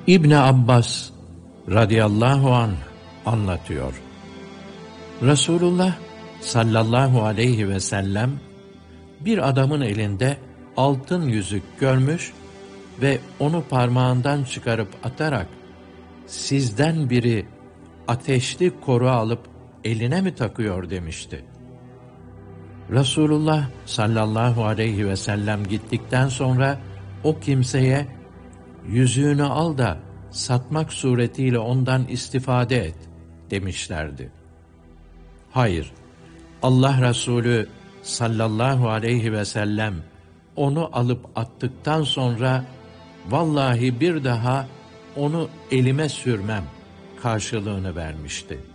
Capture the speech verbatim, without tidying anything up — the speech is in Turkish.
İbn Abbas radıyallahu anh anlatıyor. Resulullah sallallahu aleyhi ve sellem bir adamın elinde altın yüzük görmüş ve onu parmağından çıkarıp atarak sizden biri ateşli koru alıp eline mi takıyor demişti. Resulullah sallallahu aleyhi ve sellem gittikten sonra o kimseye yüzüğünü al da satmak suretiyle ondan istifade et demişlerdi. Hayır, Allah Resulü sallallahu aleyhi ve sellem onu alıp attıktan sonra vallahi bir daha onu elime sürmem karşılığını vermişti.